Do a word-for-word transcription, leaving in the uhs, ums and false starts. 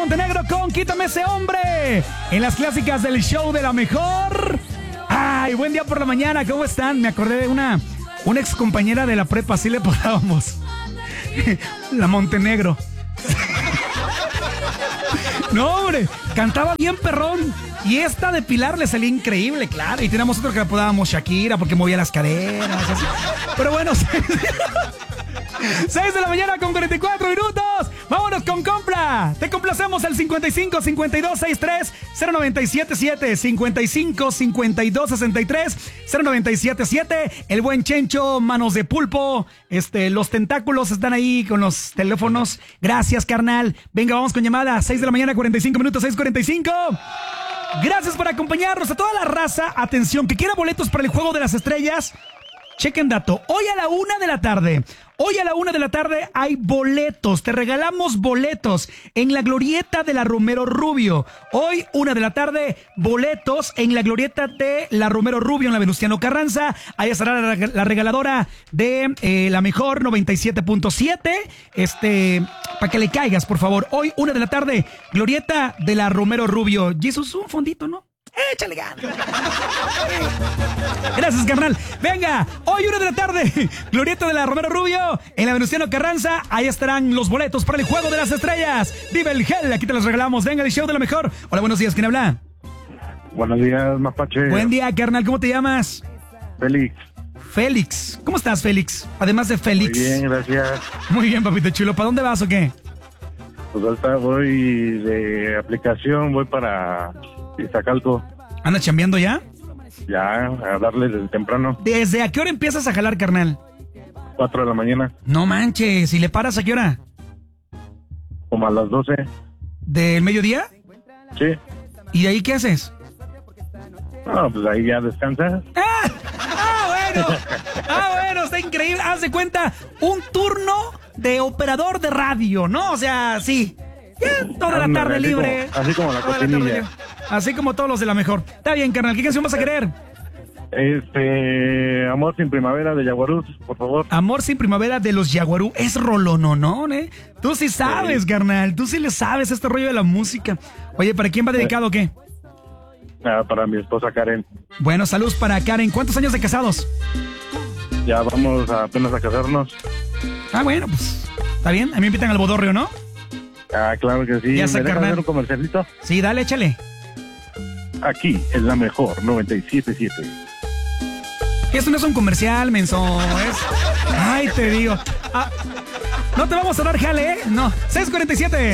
Montenegro con Quítame ese hombre en las clásicas del show de la mejor. Ay, buen día por la mañana, ¿cómo están? Me acordé de una, una ex compañera de la prepa, así le podábamos. La Montenegro. No, hombre, cantaba bien perrón. Y esta de Pilar le salía increíble, claro. Y teníamos otro que la apodábamos Shakira porque movía las caderas. Así. Pero bueno, seis de la mañana con cuarenta y cuatro minutos. Vámonos con compra. Te complacemos al cincuenta y cinco, cincuenta y dos, sesenta y tres, cero noventa y siete siete. cincuenta y cinco, cincuenta y dos, sesenta y tres, cero noventa y siete siete. El buen Chencho, manos de pulpo. Este, los tentáculos están ahí con los teléfonos. Gracias, carnal. Venga, vamos con llamada. seis de la mañana, cuarenta y cinco minutos, seis cuarenta y cinco. Gracias por acompañarnos. A toda la raza, atención, que quiera boletos para el Juego de las Estrellas. Chequen dato, hoy a la una de la tarde, hoy a la una de la tarde hay boletos, te regalamos boletos en la glorieta de la Romero Rubio. Hoy, una de la tarde, boletos en la glorieta de la Romero Rubio en la Venustiano Carranza. Ahí estará la, la regaladora de eh, la mejor noventa y siete punto siete, este, para que le caigas, por favor. Hoy, una de la tarde, glorieta de la Romero Rubio. Jesús, un fondito, ¿no? Échale ganas. Gracias, carnal. Venga, hoy una de la tarde, glorieta de la Romero Rubio en la Venustiano Carranza. Ahí estarán los boletos para el Juego de las Estrellas. Vive el gel, aquí te los regalamos. Venga, el show de la mejor. Hola, buenos días, ¿quién habla? Buenos días, Mapache. Buen día, carnal, ¿cómo te llamas? Félix. Félix, ¿cómo estás, Félix? Además de Félix. Muy bien, gracias. Muy bien, papito chulo. ¿Para dónde vas o qué? Pues ahorita voy de aplicación, voy para Iztacalco. ¿Andas chambeando ya? Ya, a darle desde temprano. ¿Desde a qué hora empiezas a jalar, carnal? Cuatro de la mañana. No manches, ¿y le paras a qué hora? Como a las doce. ¿Del mediodía? Sí. ¿Y de ahí qué haces? No, pues ahí ya descansas. ¡Ah! ¡Ah, bueno! ¡Ah, bueno! Está increíble. Haz de cuenta, un turno de operador de radio, ¿no? O sea, sí. Ya, toda la tarde así libre. Como, así como la Toda la tarde cocinilla. libre. Así como todos los de la mejor. Está bien, carnal. ¿Qué canción vas a querer? Este, Amor sin primavera de Yaguarú, por favor. Amor sin primavera de los Yaguarú. Es rolononón, ¿eh? Tú sí sabes, Sí. carnal. Tú sí le sabes este rollo de la música. Oye, ¿para quién va dedicado o qué? Ah, para mi esposa Karen. Bueno, saludos para Karen. ¿Cuántos años de casados? Ya vamos a, apenas a casarnos. Ah, bueno, pues está bien. A mí me invitan al bodorrio, ¿no? Ah, claro que sí. Ya ¿Me sé, dejas carnal. hacer un comercialito? Sí, dale, échale. Aquí es la mejor, noventa y siete punto siete. Esto no es un comercial, menso. Es... Ay, te digo. Ah, no te vamos a dar jale, ¿eh? No. seis cuarenta y siete.